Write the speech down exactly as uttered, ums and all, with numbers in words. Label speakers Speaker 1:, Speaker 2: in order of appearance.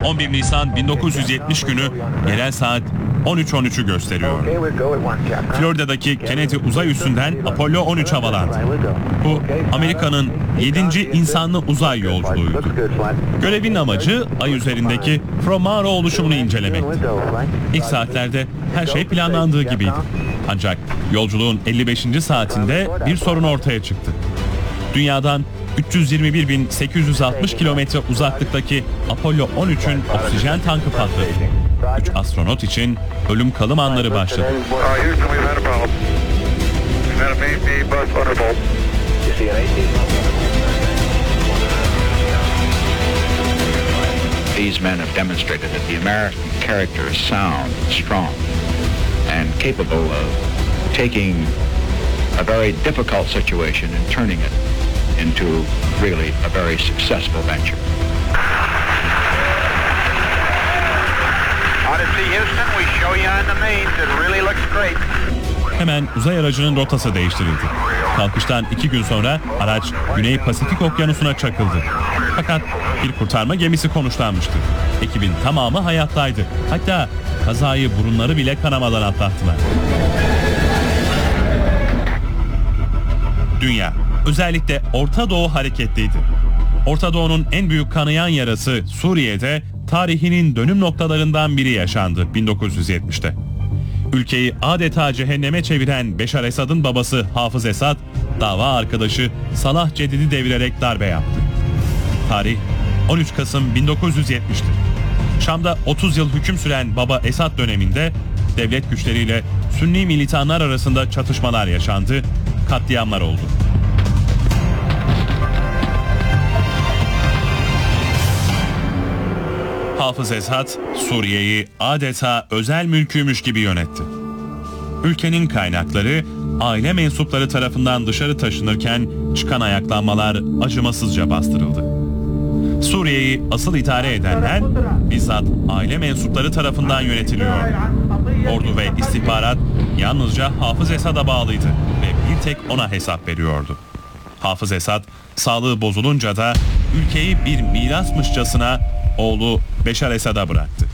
Speaker 1: on bir Nisan bin dokuz yüz yetmiş günü yerel saat on üç on üçü gösteriyor. Florida'daki Kennedy uzay üssünden Apollo on üç havalandı. Bu Amerika'nın yedinci insanlı uzay yolculuğuydu. Görevin amacı ay üzerindeki From Mars oluşumunu incelemekti. İlk saatlerde her şey planlandığı gibiydi. Ancak yolculuğun elli beşinci saatinde bir sorun ortaya çıktı. Dünyadan üç yüz yirmi bir bin sekiz yüz altmış kilometre uzaklıktaki Apollo on üçün oksijen tankı patladı. Üç astronot için ölüm kalım anları başladı.
Speaker 2: These men have demonstrated that the American character is sound, strong, and capable of taking a very difficult situation and turning it into really a very successful venture.
Speaker 3: Odyssey Houston, we show you on the mains. It really looks great.
Speaker 1: Hemen uzay aracının rotası değiştirildi. Kalkıştan iki gün sonra araç Güney Pasifik Okyanusu'na çakıldı. Fakat bir kurtarma gemisi konuşlanmıştı. Ekibin tamamı hayattaydı. Hatta kazayı burunları bile kanamadan atlattılar. Dünya, özellikle Orta Doğu hareketliydi. Orta Doğu'nun en büyük kanayan yarası Suriye'de tarihinin dönüm noktalarından biri yaşandı bin dokuz yüz yetmişte. Ülkeyi adeta cehenneme çeviren Beşar Esad'ın babası Hafız Esad, dava arkadaşı Salah Cedid'i devirerek darbe yaptı. Tarih on üç Kasım bin dokuz yüz yetmişti. Şam'da otuz yıl hüküm süren Baba Esad döneminde devlet güçleriyle Sünni militanlar arasında çatışmalar yaşandı, katliamlar oldu. Hafız Esad, Suriye'yi adeta özel mülküymüş gibi yönetti. Ülkenin kaynakları aile mensupları tarafından dışarı taşınırken çıkan ayaklanmalar acımasızca bastırıldı. Suriye'yi asıl idare edenler bizzat aile mensupları tarafından yönetiliyor. Ordu ve istihbarat yalnızca Hafız Esad'a bağlıydı ve bir tek ona hesap veriyordu. Hafız Esad sağlığı bozulunca da ülkeyi bir mirasmışçasına oğlu Beşar Esad'a bıraktı.